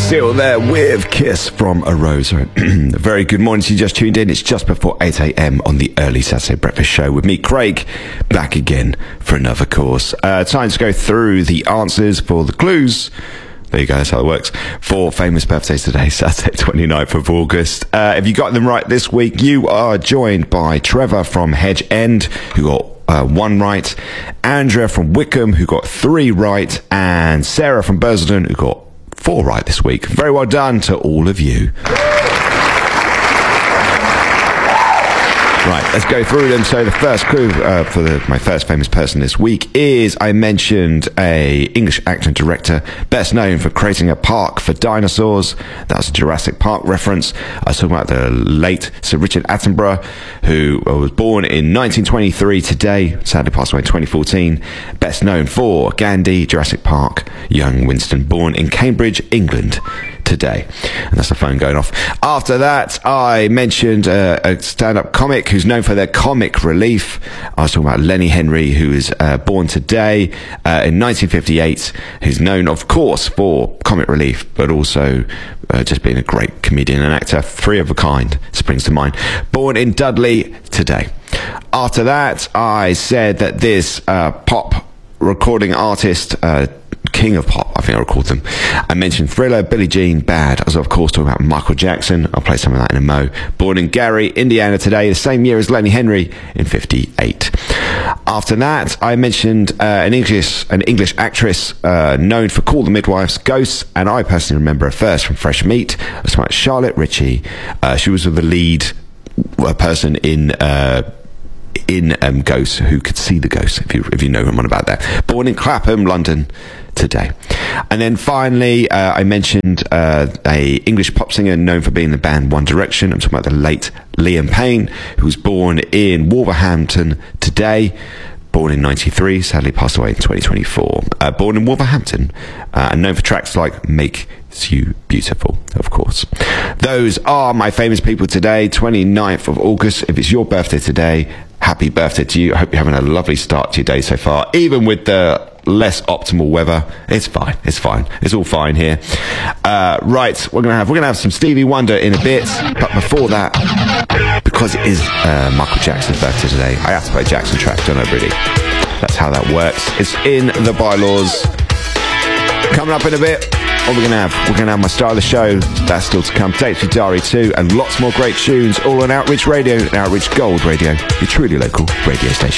Still there with Kiss from a Rose. Very good morning to you just tuned in. It's just before 8 a.m. on the early Saturday breakfast show with me, Craig, back again for another course. Time to go through the answers for the clues. There you go, that's how it works. For famous birthdays today, Saturday 29th of August. If you got them right this week, you are joined by Trevor from Hedge End, who got 1 right, Andrea from Wickham, who got 3 right, and Sarah from Bursledon, who got 4 right this week. Very well done to all of you. Right, let's go through them. So the first clue for my first famous person this week is, I mentioned a English actor and director best known for creating a park for dinosaurs. That's a Jurassic Park reference. I was talking about the late Sir Richard Attenborough, who was born in 1923 today, sadly passed away in 2014. Best known for Gandhi, Jurassic Park, Young Winston, born in Cambridge, England today. And that's the phone going off. After that, I mentioned a stand-up comic who's known for their comic relief. I was talking about Lenny Henry, who is born today in 1958, who's known, of course, for comic relief, but also just being a great comedian and actor. 3 of a kind springs to mind. Born in Dudley today. After that, I said that this pop recording artist, King of Pop, I think I recalled them. I mentioned Thriller, Billie Jean, Bad. I was, of course, talking about Michael Jackson. I'll play some of that in a mo. Born in Gary, Indiana today, the same year as Lenny Henry in 58. After that, I mentioned an English actress known for Call the Midwives, Ghosts, and I personally remember her first from Fresh Meat. I was talking about Charlotte Ritchie. She was the lead person in Ghosts, who could see the ghosts, if you know what I'm on about that. Born in Clapham, London today. And then finally, I mentioned a English pop singer known for being in the band One Direction. I'm talking about the late Liam Payne, who was born in Wolverhampton today. Born in 93, sadly passed away in 2024. Born in Wolverhampton, and known for tracks like Make You Beautiful, of course. Those are my famous people today, 29th of August. If it's your birthday today, happy birthday to you. I hope you're having a lovely start to your day so far. Even with the less optimal weather, it's fine. It's all fine here. Right, we're gonna have some Stevie Wonder in a bit, but before that, because it is Michael Jackson's birthday today, I have to play a Jackson track, don't I, really? That's how that works. It's in the bylaws. Coming up in a bit, what we're gonna have? We're gonna have my style of the show. That's still to come. Dates for Diary 2, and lots more great tunes, all on Outreach Radio and Outreach Gold Radio, your truly local radio station.